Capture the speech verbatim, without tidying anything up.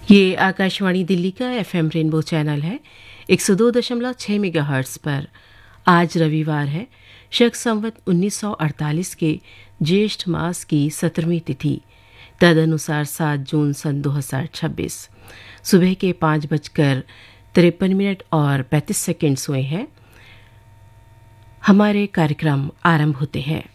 ये आकाशवाणी दिल्ली का FM rainbow channel है एक सौ दो दशमलव छह मेगाहर्ट्ज़ पर। आज रविवार है, शक संवत उन्नीस सौ अड़तालीस के ज्येष्ठ मास की सत्रहवीं तिथि, तदनुसार सात जून सन दो हज़ार छब्बीस। सुबह के पाँच बजकर तिरपन मिनट और पैंतीस सेकंड्स हुए हैं। हमारे कार्यक्रम आरंभ होते हैं।